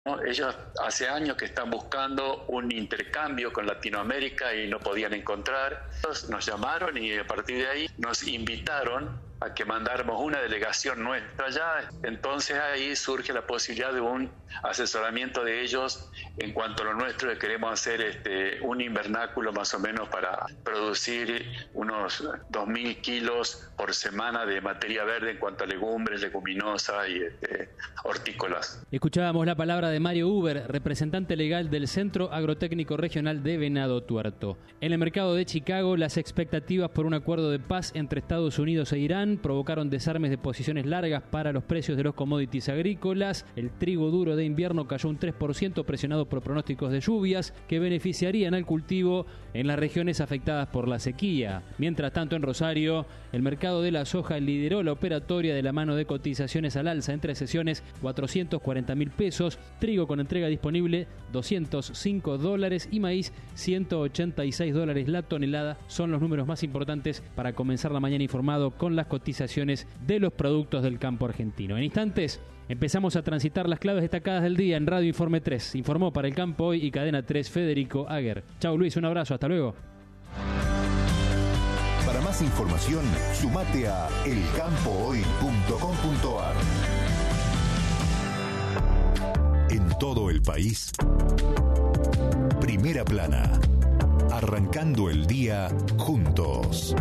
¿no? Ellos hace años que están buscando un intercambio con Latinoamérica y no podían encontrar. Ellos nos llamaron y a partir de ahí nos invitaron a que mandáramos una delegación nuestra allá. Entonces ahí surge la posibilidad de un asesoramiento de ellos en cuanto a lo nuestro, que queremos hacer un invernáculo más o menos para producir unos 2.000 kilos por semana de materia verde en cuanto a legumbres, leguminosas y hortícolas. Escuchábamos la palabra de Mario Huber, representante legal del Centro Agrotécnico Regional de Venado Tuerto. En el mercado de Chicago, las expectativas por un acuerdo de paz entre Estados Unidos e Irán provocaron desarmes de posiciones largas para los precios de los commodities agrícolas. El trigo duro de invierno cayó un 3%, presionado por pronósticos de lluvias que beneficiarían al cultivo en las regiones afectadas por la sequía. Mientras tanto, en Rosario, el mercado de la soja lideró la operatoria de la mano de cotizaciones al alza entre sesiones, 440.000 pesos, trigo con entrega disponible $205 y maíz $186 la tonelada. Son los números más importantes para comenzar la mañana informado con las cotizaciones de los productos del campo argentino. En instantes empezamos a transitar las claves destacadas del día en Radio Informe 3. Informó para El Campo Hoy y Cadena 3 Federico Aguer. Chau Luis, un abrazo, hasta luego. Para más información, sumate a elcampohoy.com.ar. En todo el país, Primera Plana. Arrancando el día juntos.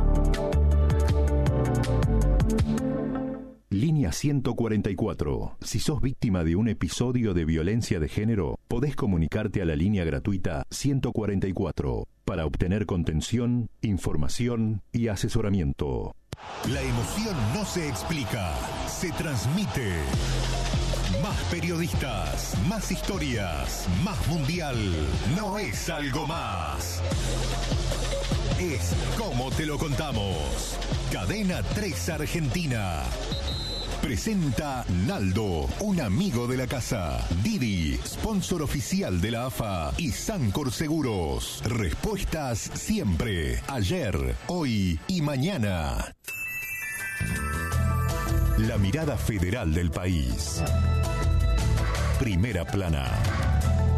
Línea 144. Si sos víctima de un episodio de violencia de género, podés comunicarte a la línea gratuita 144 para obtener contención, información y asesoramiento. La emoción no se explica, se transmite. Más periodistas, más historias, más mundial. No es algo más. Es como te lo contamos. Cadena 3 Argentina. Presenta Naldo, un amigo de la casa. Didi, sponsor oficial de la AFA. Y Sancor Seguros. Respuestas siempre, ayer, hoy y mañana. La mirada federal del país. Primera Plana.